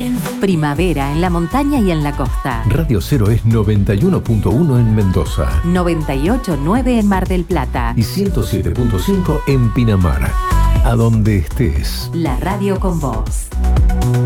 Primavera en la montaña y en la costa. Radio Cero es 91.1 en Mendoza. 98.9 en Mar del Plata. Y 107.5 en Pinamar. A donde estés. La radio con vos.